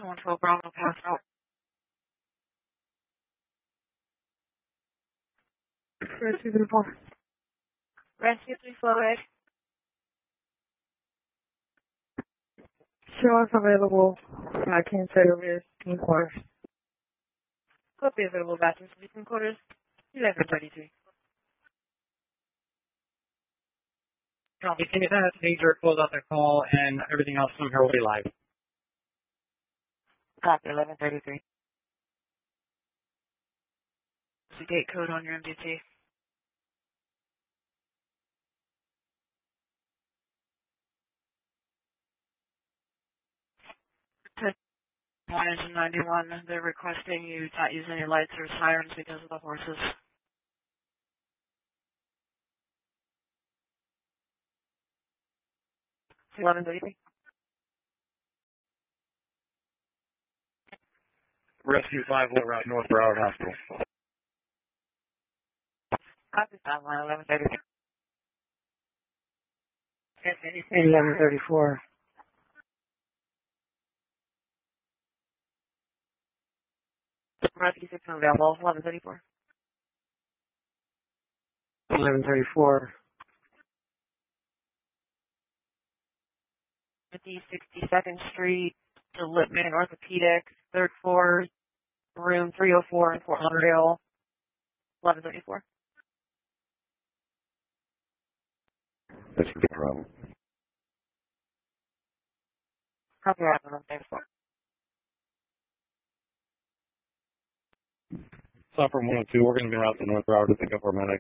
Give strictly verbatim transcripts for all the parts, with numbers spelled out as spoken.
one twelve Bravo, pass out. Rescue three four. Rescue three four, right? Show us available. I can't say the risk. Three quarters. Copy available bathrooms, sleeping quarters, eleven thirty-three. Copy. Can you send us major, close out the call, and everything else from here will be live. Copy, eleven thirty-three. The gate code on your M D T. one engine ninety-one, they're requesting you not use any lights or sirens because of the horses. eleven thirty-three. Rescue five will route North Broward Hospital. Copy, timeline eleven thirty-three. eleven thirty-four. Rescue six available, eleven thirty-four. eleven thirty-four. fifty sixty-second Street, to Lipman Orthopedic, third floor, room three oh four in Fort Lauderdale, eleven thirty-four. That's a good problem. Copy, eleven thirty-four. Stop from one oh two, we're going to be out to North Broward to pick up our medic.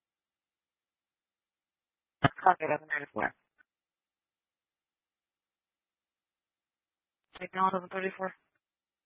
Copy, eleven thirty-four. Signal eleven thirty-four.